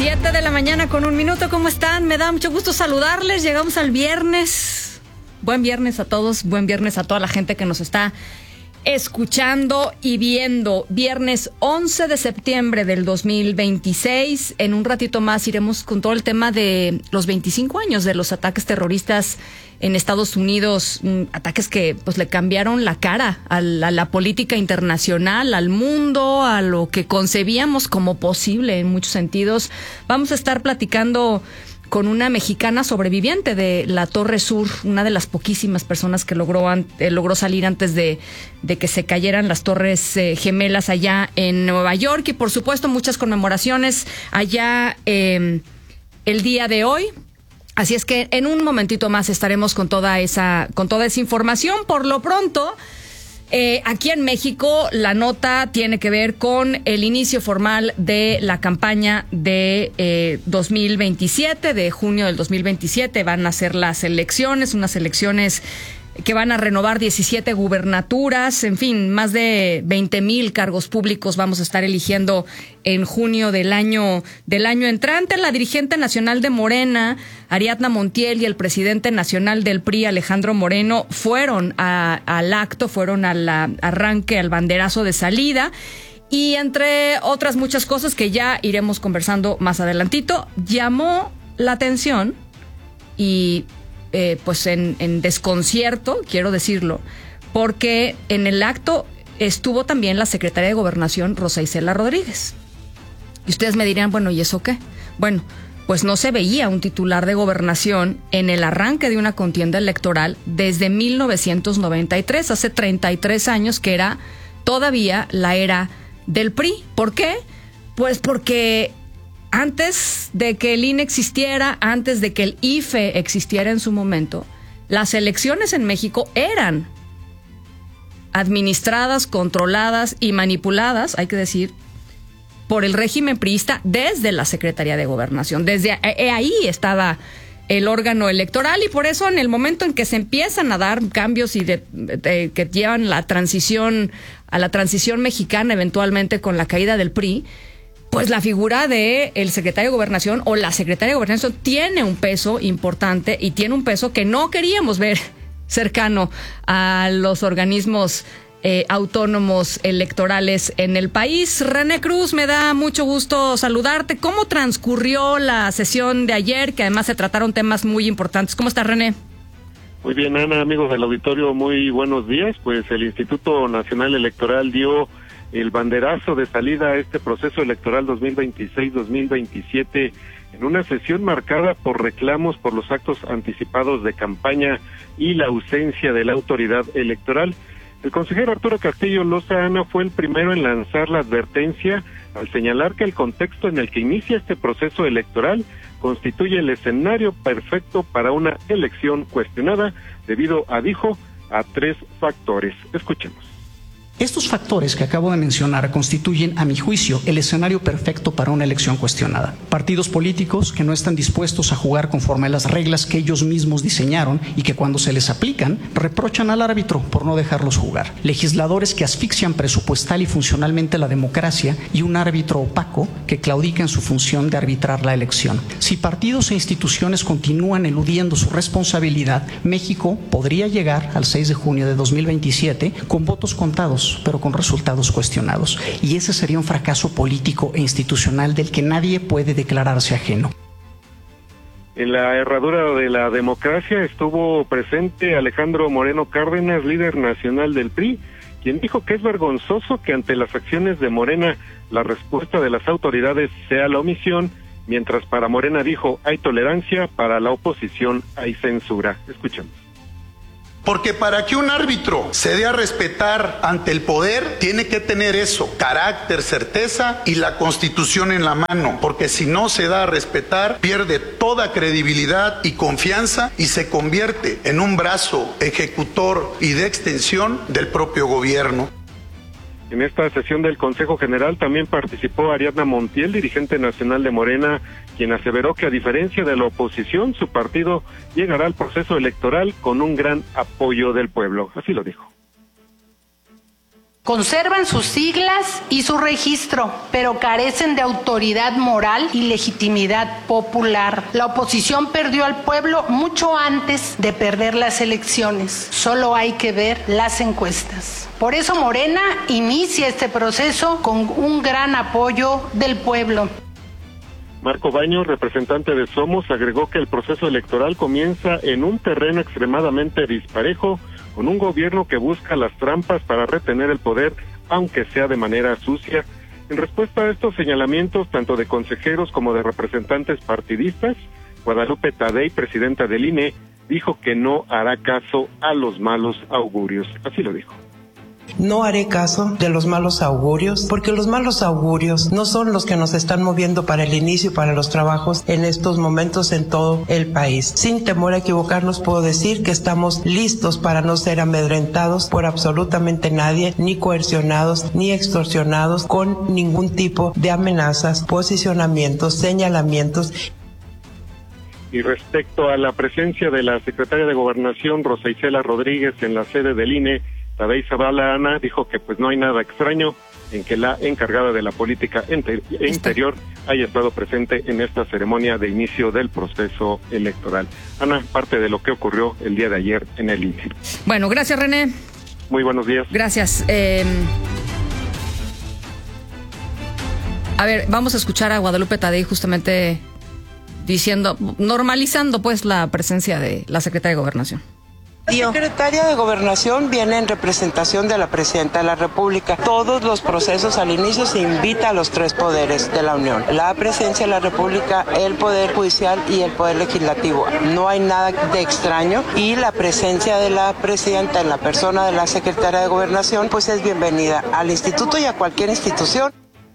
7:01 a.m. ¿Cómo están? Me da mucho gusto saludarles. Llegamos al viernes. Buen viernes a todos, buen viernes a toda la gente que nos está escuchando y viendo. Viernes 11 de septiembre del 2026. En un ratito más iremos con todo el tema de los 25 años de los ataques terroristas en Estados Unidos, ataques que pues le cambiaron la cara a la política internacional, al mundo, a lo que concebíamos como posible en muchos sentidos. Vamos a estar platicando con una mexicana sobreviviente de la Torre Sur, una de las poquísimas personas que logró salir antes de que se cayeran las Torres Gemelas allá en Nueva York. Y por supuesto muchas conmemoraciones allá el día de hoy. Así es que en un momentito más estaremos con toda esa información. Por lo pronto, aquí en México la nota tiene que ver con el inicio formal de la campaña de 2027, de junio del 2027. Van a ser las elecciones, unas elecciones que van a renovar 17 gubernaturas, en fin, más de 20,000 cargos públicos vamos a estar eligiendo en junio del año entrante. La dirigente nacional de Morena, Ariadna Montiel, y el presidente nacional del PRI, Alejandro Moreno, fueron al acto, fueron al arranque, al banderazo de salida. Y entre otras muchas cosas que ya iremos conversando más adelantito, llamó la atención y pues en desconcierto, quiero decirlo, porque en el acto estuvo también la secretaria de Gobernación, Rosa Isela Rodríguez. Y ustedes me dirán, bueno, ¿y eso qué? Bueno, pues no se veía un titular de Gobernación en el arranque de una contienda electoral desde 1993, hace 33 años, que era todavía la era del PRI. ¿Por qué? Pues porque antes de que el INE existiera, antes de que el IFE existiera en su momento, las elecciones en México eran administradas, controladas y manipuladas, hay que decir, por el régimen priista desde la Secretaría de Gobernación. Desde ahí estaba el órgano electoral, y por eso en el momento en que se empiezan a dar cambios y que llevan la transición a la transición mexicana eventualmente con la caída del PRI, pues la figura de el secretario de Gobernación o la secretaria de Gobernación tiene un peso importante y tiene un peso que no queríamos ver cercano a los organismos autónomos electorales en el país. René Cruz, me da mucho gusto saludarte. ¿Cómo transcurrió la sesión de ayer, que además se trataron temas muy importantes? ¿Cómo estás, René? Muy bien, Ana, amigos del auditorio, muy buenos días. Pues el Instituto Nacional Electoral dio el banderazo de salida a este proceso electoral 2026-2027 en una sesión marcada por reclamos por los actos anticipados de campaña y la ausencia de la autoridad electoral. El consejero Arturo Castillo Lozano fue el primero en lanzar la advertencia al señalar que el contexto en el que inicia este proceso electoral constituye el escenario perfecto para una elección cuestionada debido a, dijo, a 3 factores. Escuchemos. Estos factores que acabo de mencionar constituyen, a mi juicio, el escenario perfecto para una elección cuestionada. Partidos políticos que no están dispuestos a jugar conforme a las reglas que ellos mismos diseñaron y que cuando se les aplican, reprochan al árbitro por no dejarlos jugar. Legisladores que asfixian presupuestal y funcionalmente la democracia y un árbitro opaco que claudica en su función de arbitrar la elección. Si partidos e instituciones continúan eludiendo su responsabilidad, México podría llegar al 6 de junio de 2027 con votos contados, pero con resultados cuestionados. Y ese sería un fracaso político e institucional del que nadie puede declararse ajeno. En la herradura de la democracia estuvo presente Alejandro Moreno Cárdenas, líder nacional del PRI, quien dijo que es vergonzoso que ante las acciones de Morena la respuesta de las autoridades sea la omisión, mientras para Morena, dijo, hay tolerancia, para la oposición hay censura. Escuchemos. Porque para que un árbitro se dé a respetar ante el poder, tiene que tener eso, carácter, certeza y la Constitución en la mano. Porque si no se da a respetar, pierde toda credibilidad y confianza y se convierte en un brazo ejecutor y de extensión del propio gobierno. En esta sesión del Consejo General también participó Ariadna Montiel, dirigente nacional de Morena, quien aseveró que a diferencia de la oposición, su partido llegará al proceso electoral con un gran apoyo del pueblo. Así lo dijo. Conservan sus siglas y su registro, pero carecen de autoridad moral y legitimidad popular. La oposición perdió al pueblo mucho antes de perder las elecciones. Solo hay que ver las encuestas. Por eso Morena inicia este proceso con un gran apoyo del pueblo. Marco Baños, representante de Somos, agregó que el proceso electoral comienza en un terreno extremadamente disparejo, con un gobierno que busca las trampas para retener el poder, aunque sea de manera sucia. En respuesta a estos señalamientos, tanto de consejeros como de representantes partidistas, Guadalupe Tadei, presidenta del INE, dijo que no hará caso a los malos augurios. Así lo dijo. No haré caso de los malos augurios, porque los malos augurios no son los que nos están moviendo para el inicio y para los trabajos en estos momentos en todo el país. Sin temor a equivocarnos, puedo decir que estamos listos para no ser amedrentados por absolutamente nadie, ni coercionados, ni extorsionados con ningún tipo de amenazas, posicionamientos, señalamientos. Y respecto a la presencia de la secretaria de Gobernación, Rosa Isela Rodríguez, en la sede del INE, Tadei Zavala Ana dijo que pues no hay nada extraño en que la encargada de la política interior haya estado presente en esta ceremonia de inicio del proceso electoral. Ana, parte de lo que ocurrió el día de ayer en el INE. Bueno, gracias, René. Muy buenos días. Gracias. A ver, vamos a escuchar a Guadalupe Tadei justamente diciendo, normalizando pues la presencia de la secretaria de Gobernación. La secretaria de Gobernación viene en representación de la Presidenta de la República. Todos los procesos al inicio se invita a los tres poderes de la Unión: la Presidencia de la República, el Poder Judicial y el Poder Legislativo. No hay nada de extraño y la presencia de la Presidenta en la persona de la Secretaria de Gobernación pues es bienvenida al instituto y a cualquier institución.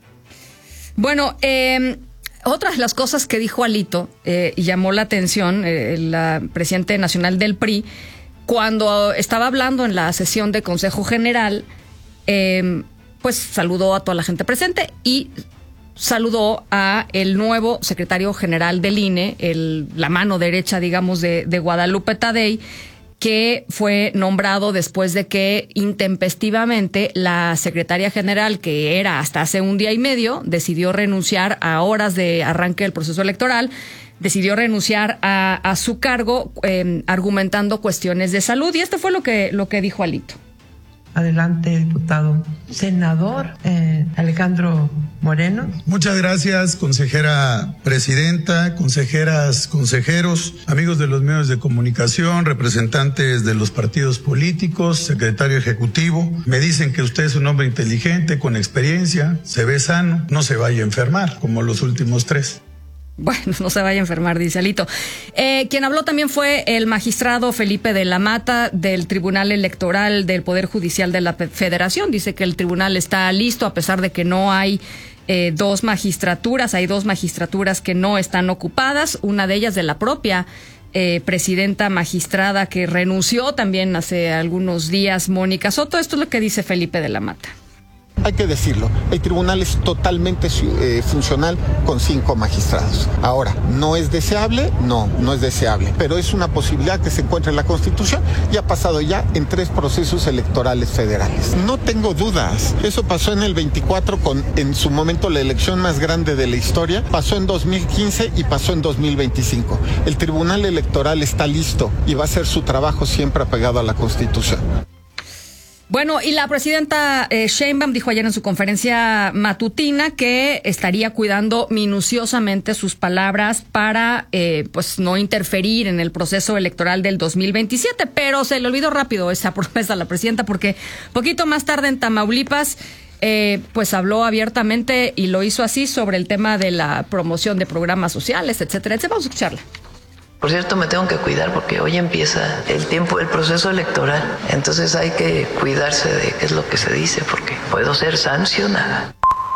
Bueno, otra de las cosas que dijo Alito y llamó la atención la presidenta nacional del PRI, cuando estaba hablando en la sesión de Consejo General, pues saludó a toda la gente presente y saludó a el nuevo secretario general del INE, la mano derecha, digamos, de Guadalupe Tadei, que fue nombrado después de que intempestivamente la secretaria general, que era hasta hace un día y medio, decidió renunciar a horas de arranque del proceso electoral. Decidió renunciar a su cargo argumentando cuestiones de salud, y esto fue lo que dijo Alito. Adelante, diputado. Senador Alejandro Moreno. Muchas gracias, consejera presidenta, consejeras, consejeros, amigos de los medios de comunicación, representantes de los partidos políticos, secretario ejecutivo. Me dicen que usted es un hombre inteligente, con experiencia, se ve sano, no se vaya a enfermar como los últimos tres. Bueno, no se vaya a enfermar, dice Alito. Quien habló también fue el magistrado Felipe de la Mata del Tribunal Electoral del Poder Judicial de la Federación. Dice que el tribunal está listo a pesar de que no hay dos magistraturas. Hay dos magistraturas que no están ocupadas, una de ellas de la propia presidenta magistrada que renunció también hace algunos días, Mónica Soto. Esto es lo que dice Felipe de la Mata. Hay que decirlo, el tribunal es totalmente funcional con 5 magistrados. Ahora, ¿no es deseable? No, no es deseable, pero es una posibilidad que se encuentra en la Constitución y ha pasado ya en 3 procesos electorales federales. No tengo dudas, eso pasó en el 24 con, en su momento, la elección más grande de la historia, pasó en 2015 y pasó en 2025. El tribunal electoral está listo y va a hacer su trabajo siempre apegado a la Constitución. Bueno, y la presidenta Sheinbaum dijo ayer en su conferencia matutina que estaría cuidando minuciosamente sus palabras para pues no interferir en el proceso electoral del 2027, pero se le olvidó rápido esa promesa a la presidenta porque poquito más tarde en Tamaulipas pues habló abiertamente y lo hizo así sobre el tema de la promoción de programas sociales, etcétera, etcétera. Vamos a escucharla. Por cierto, me tengo que cuidar porque hoy empieza el proceso electoral. Entonces hay que cuidarse de qué es lo que se dice porque puedo ser sancionada.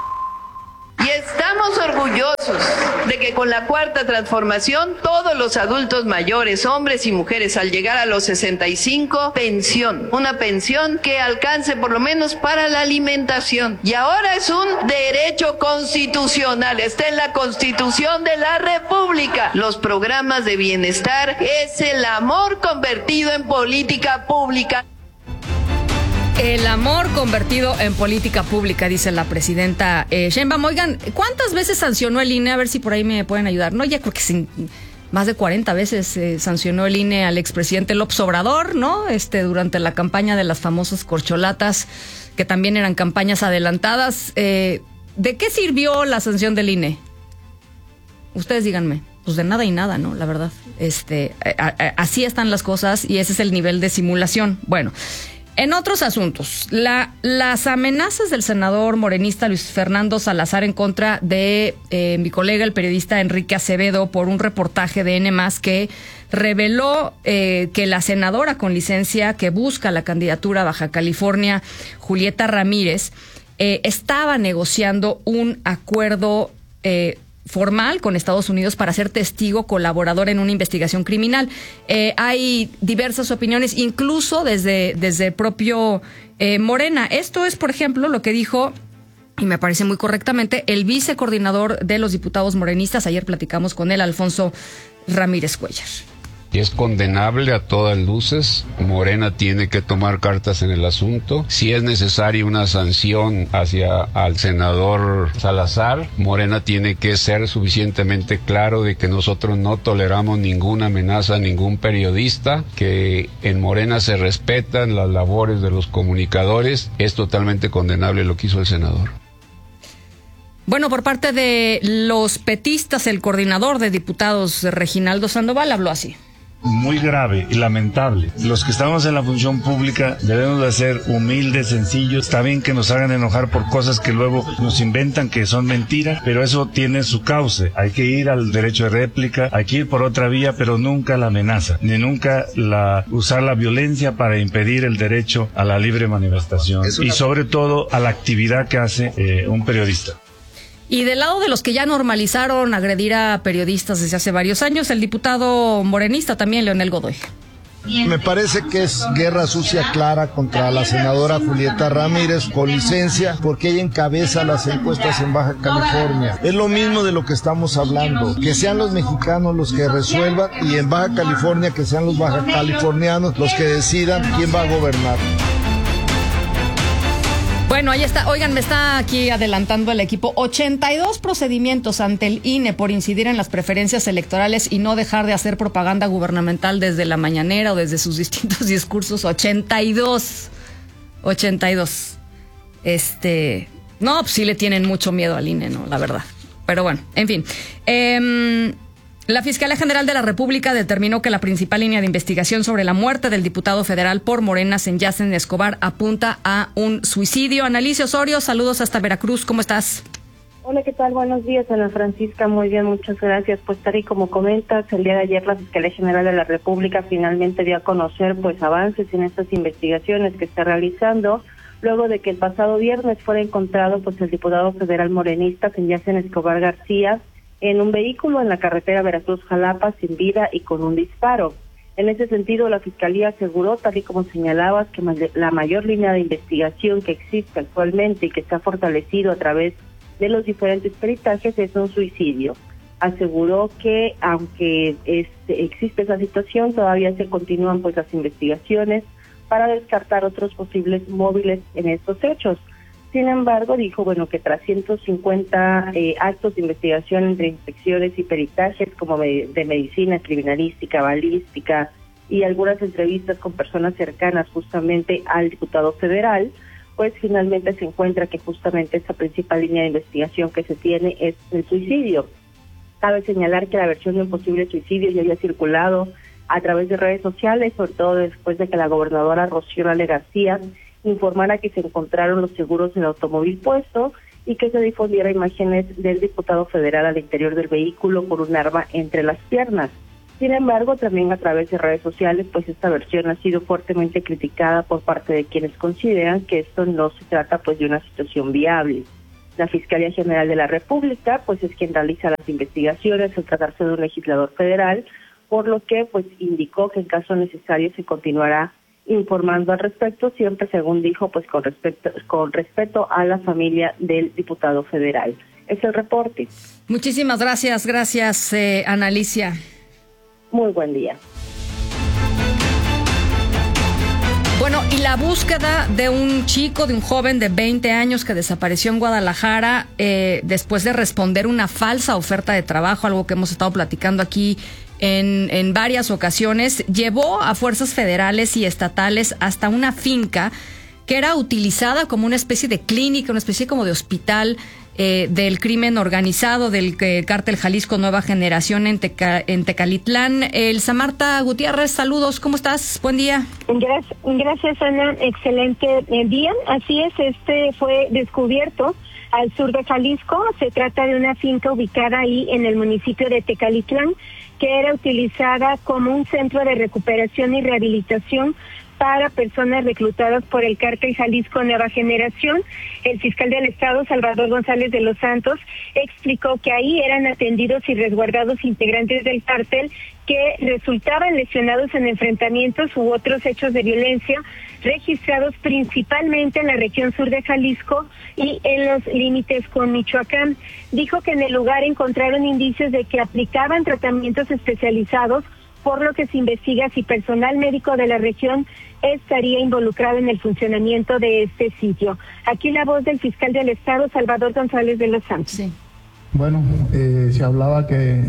Y estamos orgullosos de que con la Cuarta Transformación todos los adultos mayores, hombres y mujeres, al llegar a los 65, una pensión que alcance por lo menos para la alimentación. Y ahora es un derecho constitucional, está en la Constitución de la República. Los programas de bienestar es el amor convertido en política pública. El amor convertido en política pública, dice la presidenta Sheinbaum. Oigan, ¿cuántas veces sancionó el INE? A ver si por ahí me pueden ayudar. No, ya creo que más de 40 veces sancionó el INE al expresidente López Obrador, ¿no? Durante la campaña de las famosas corcholatas, que también eran campañas adelantadas. ¿De qué sirvió la sanción del INE? Ustedes díganme. Pues de nada y nada, ¿no? La verdad. Así están las cosas y ese es el nivel de simulación. Bueno, en otros asuntos, las amenazas del senador morenista Luis Fernando Salazar en contra de mi colega, el periodista Enrique Acevedo, por un reportaje de N+, que reveló que la senadora con licencia que busca la candidatura a Baja California, Julieta Ramírez, estaba negociando un acuerdo formal con Estados Unidos para ser testigo colaborador en una investigación criminal. Hay diversas opiniones, incluso desde propio Morena. Esto es, por ejemplo, lo que dijo, y me parece muy correctamente, el vicecoordinador de los diputados morenistas. Ayer platicamos con él, Alfonso Ramírez Cuellar. Y es condenable a todas luces. Morena tiene que tomar cartas en el asunto. Si es necesaria una sanción al senador Salazar, Morena tiene que ser suficientemente claro de que nosotros no toleramos ninguna amenaza a ningún periodista, que en Morena se respetan las labores de los comunicadores. Es totalmente condenable lo que hizo el senador. Bueno, por parte de los petistas, el coordinador de diputados, Reginaldo Sandoval, habló así. Muy grave y lamentable. Los que estamos en la función pública debemos de ser humildes, sencillos. Está bien que nos hagan enojar por cosas que luego nos inventan que son mentiras, pero eso tiene su cauce. Hay que ir al derecho de réplica, hay que ir por otra vía, pero nunca la amenaza, ni nunca usar la violencia para impedir el derecho a la libre manifestación y sobre todo a la actividad que hace un periodista. Y del lado de los que ya normalizaron agredir a periodistas desde hace varios años, el diputado morenista también, Leonel Godoy. Me parece que es guerra sucia clara contra la senadora Julieta Ramírez con licencia, porque ella encabeza las encuestas en Baja California. Es lo mismo de lo que estamos hablando, que sean los mexicanos los que resuelvan y en Baja California que sean los baja californianos los que decidan quién va a gobernar. Bueno, ahí está. Oigan, me está aquí adelantando el equipo. 82 procedimientos ante el INE por incidir en las preferencias electorales y no dejar de hacer propaganda gubernamental desde la mañanera o desde sus distintos discursos. 82. No, pues sí le tienen mucho miedo al INE, ¿no? La verdad. Pero bueno, en fin. La Fiscalía General de la República determinó que la principal línea de investigación sobre la muerte del diputado federal por Morena, Senyacen Escobar, apunta a un suicidio. Analicia Osorio, saludos hasta Veracruz, ¿cómo estás? Hola, ¿qué tal? Buenos días, Ana Francisca. Muy bien, muchas gracias. Pues tal y como comentas, el día de ayer la Fiscalía General de la República finalmente dio a conocer pues avances en estas investigaciones que está realizando, luego de que el pasado viernes fuera encontrado pues el diputado federal morenista, Senyacen Escobar García, en un vehículo en la carretera Veracruz-Jalapa sin vida y con un disparo. En ese sentido, la Fiscalía aseguró, tal y como señalabas, que la mayor línea de investigación que existe actualmente y que está fortalecido a través de los diferentes peritajes es un suicidio. Aseguró que, aunque existe esa situación, todavía se continúan pues las investigaciones para descartar otros posibles móviles en estos hechos. Sin embargo, dijo que tras 150 actos de investigación entre inspecciones y peritajes como de medicina, criminalística, balística y algunas entrevistas con personas cercanas justamente al diputado federal, pues finalmente se encuentra que justamente esta principal línea de investigación que se tiene es el suicidio. Cabe señalar que la versión de un posible suicidio ya había circulado a través de redes sociales, sobre todo después de que la gobernadora Rocío Nale García informara que se encontraron los seguros del automóvil puesto y que se difundiera imágenes del diputado federal al interior del vehículo con un arma entre las piernas. Sin embargo, también a través de redes sociales, pues esta versión ha sido fuertemente criticada por parte de quienes consideran que esto no se trata pues de una situación viable. La Fiscalía General de la República pues es quien realiza las investigaciones al tratarse de un legislador federal, por lo que pues indicó que en caso necesario se continuará informando al respecto, siempre según dijo, pues con respeto a la familia del diputado federal. Es el reporte. Muchísimas gracias, Ana Alicia. Muy buen día. Bueno, y la búsqueda de un joven de 20 años que desapareció en Guadalajara después de responder una falsa oferta de trabajo, algo que hemos estado platicando aquí en varias ocasiones, llevó a fuerzas federales y estatales hasta una finca que era utilizada como una especie de clínica, una especie como de hospital del crimen organizado, del cártel Jalisco Nueva Generación en Tecalitlán. Elsa Marta Gutiérrez, saludos, ¿cómo estás? Buen día. Gracias, Ana, excelente día. Así es, fue descubierto al sur de Jalisco. Se trata de una finca ubicada ahí en el municipio de Tecalitlán, que era utilizada como un centro de recuperación y rehabilitación para personas reclutadas por el cártel Jalisco Nueva Generación. El fiscal del Estado, Salvador González de los Santos, explicó que ahí eran atendidos y resguardados integrantes del cártel que resultaban lesionados en enfrentamientos u otros hechos de violencia registrados principalmente en la región sur de Jalisco y en los límites con Michoacán. Dijo que en el lugar encontraron indicios de que aplicaban tratamientos especializados, por lo que se investiga si personal médico de la región estaría involucrado en el funcionamiento de este sitio. Aquí la voz del fiscal del Estado, Salvador González de los Santos. Sí. Bueno, se hablaba que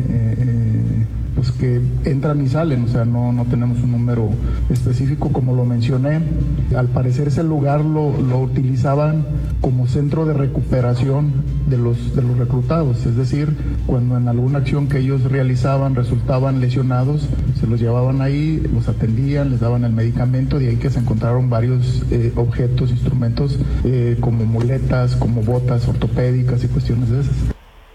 entran y salen, o sea, no tenemos un número específico, como lo mencioné. Al parecer ese lugar lo utilizaban como centro de recuperación de los reclutados, es decir, cuando en alguna acción que ellos realizaban resultaban lesionados, se los llevaban ahí, los atendían, les daban el medicamento, de ahí que se encontraron varios objetos, instrumentos como muletas, como botas ortopédicas y cuestiones de esas.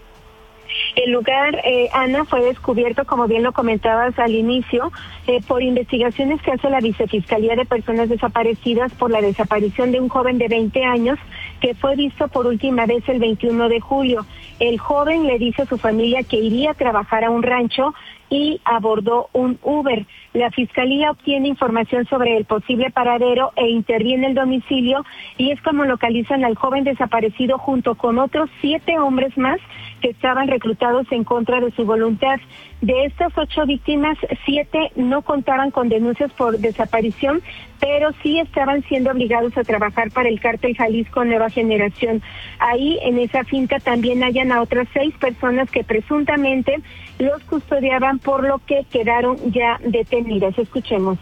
El lugar, Ana, fue descubierto, como bien lo comentabas al inicio, por investigaciones que hace la Vicefiscalía de Personas Desaparecidas por la desaparición de un joven de 20 años que fue visto por última vez el 21 de julio. El joven le dice a su familia que iría a trabajar a un rancho y abordó un Uber. La Fiscalía obtiene información sobre el posible paradero e interviene el domicilio, y es como localizan al joven desaparecido junto con otros 7 hombres más que estaban reclutados en contra de su voluntad. De estas 8 víctimas, 7 no contaban con denuncias por desaparición, pero sí estaban siendo obligados a trabajar para el cártel Jalisco Nueva Generación. Ahí, en esa finca, también hallan a otras 6 personas que presuntamente los custodiaban, por lo que quedaron ya detenidas. Escuchemos.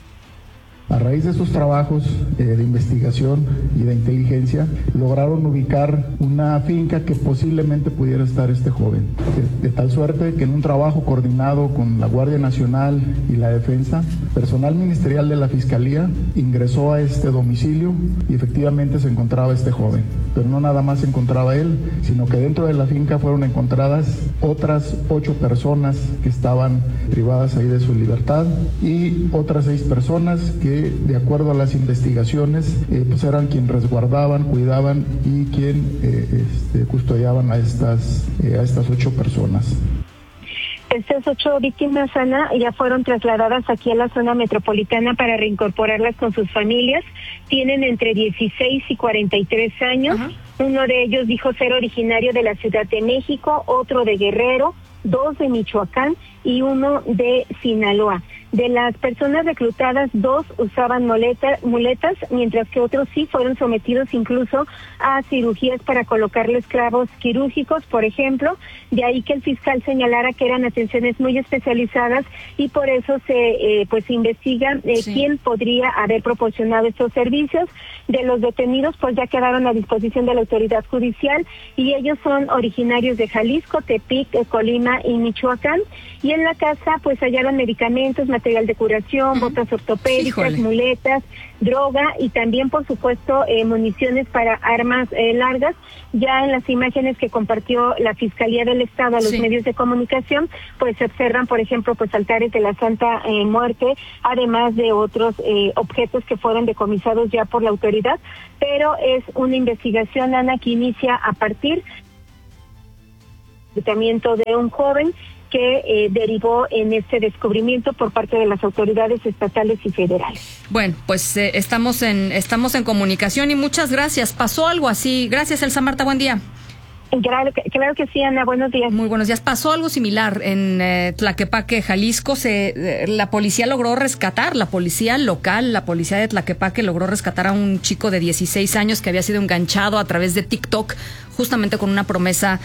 A raíz de estos trabajos de investigación y de inteligencia, lograron ubicar una finca que posiblemente pudiera estar este joven. De tal suerte que en un trabajo coordinado con la Guardia Nacional y la Defensa, personal ministerial de la Fiscalía ingresó a este domicilio y efectivamente se encontraba este joven. Pero no nada más se encontraba él, sino que dentro de la finca fueron encontradas otras 8 personas que estaban privadas ahí de su libertad y otras 6 personas que, de acuerdo a las investigaciones, pues eran quien resguardaban, cuidaban y quien custodiaban a estas 8 personas. Estas 8 víctimas, Ana, ya fueron trasladadas aquí a la zona metropolitana para reincorporarlas con sus familias. Tienen entre 16 y 43 años. Uno de ellos dijo ser originario de la Ciudad de México, otro de Guerrero, 2 de Michoacán y 1 de Sinaloa. De las personas reclutadas, 2 usaban muletas, mientras que otros sí fueron sometidos incluso a cirugías para colocarles clavos quirúrgicos, por ejemplo. De ahí que el fiscal señalara que eran atenciones muy especializadas y por eso se investiga quién podría haber proporcionado estos servicios. De los detenidos, pues ya quedaron a disposición de la autoridad judicial, y ellos son originarios de Jalisco, Tepic, Colima y Michoacán. Y en la casa pues hallaron medicamentos, material de curación, botas ortopédicas, muletas, droga y también, por supuesto, municiones para armas largas. Ya en las imágenes que compartió la Fiscalía del Estado a los medios de comunicación, pues se observan, por ejemplo, pues altares de la Santa Muerte, además de otros objetos que fueron decomisados ya por la autoridad, pero es una investigación, Ana, que inicia a partir del reclutamiento de un joven que derivó en este descubrimiento por parte de las autoridades estatales y federales. Bueno, pues estamos en comunicación y muchas gracias. Pasó algo así. Gracias, Elsa Marta. Buen día. Claro que sí, Ana, buenos días. Muy buenos días. Pasó algo similar en Tlaquepaque, Jalisco. La policía logró rescatar, la policía local, la policía de Tlaquepaque logró rescatar a un chico de 16 años que había sido enganchado a través de TikTok, justamente con una promesa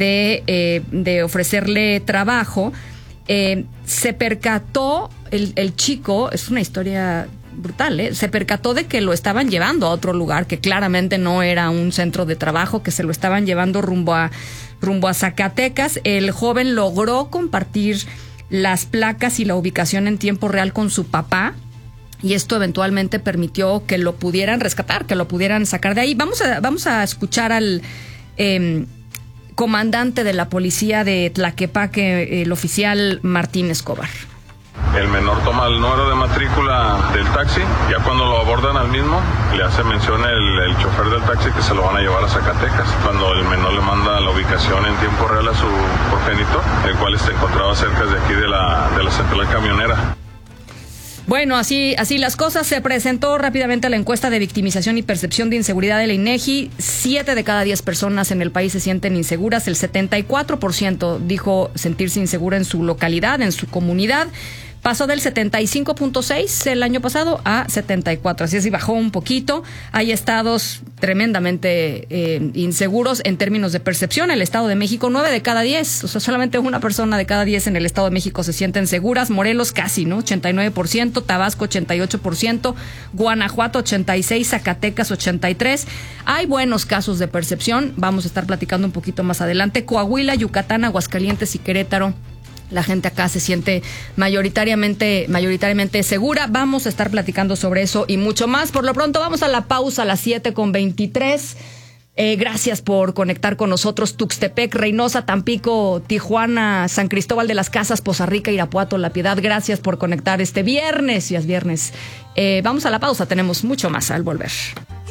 de ofrecerle trabajo. Se percató el chico, es una historia brutal, se percató de que lo estaban llevando a otro lugar, que claramente no era un centro de trabajo, que se lo estaban llevando rumbo a Zacatecas. El joven logró compartir las placas y la ubicación en tiempo real con su papá, y esto eventualmente permitió que lo pudieran rescatar, que lo pudieran sacar de ahí. Vamos a escuchar al comandante de la policía de Tlaquepaque, el oficial Martín Escobar. El menor toma el número de matrícula del taxi, ya cuando lo abordan al mismo, le hace mención el chofer del taxi que se lo van a llevar a Zacatecas. Cuando el menor le manda la ubicación en tiempo real a su progenitor, el cual se encontraba cerca de aquí de la central camionera. Bueno, así las cosas. Se presentó rápidamente la encuesta de victimización y percepción de inseguridad de la INEGI. 7 de cada 10 personas en el país se sienten inseguras. El 74% dijo sentirse insegura en su localidad, en su comunidad. Pasó del 75.6 el año pasado a 74, así es, y bajó un poquito. Hay estados tremendamente inseguros en términos de percepción. El Estado de México, 9 de cada 10, o sea, solamente una persona de cada 10 en el Estado de México se sienten seguras. Morelos casi, ¿no? 89%, Tabasco 88%, Guanajuato 86%, Zacatecas 83%. Hay buenos casos de percepción, vamos a estar platicando un poquito más adelante. Coahuila, Yucatán, Aguascalientes y Querétaro. La gente acá se siente mayoritariamente segura. Vamos a estar platicando sobre eso y mucho más. Por lo pronto vamos a la pausa a las 7:23. Gracias por conectar con nosotros. Tuxtepec, Reynosa, Tampico, Tijuana, San Cristóbal de las Casas, Poza Rica, Irapuato, La Piedad. Gracias por conectar este viernes. Ya es viernes. Vamos a la pausa. Tenemos mucho más al volver.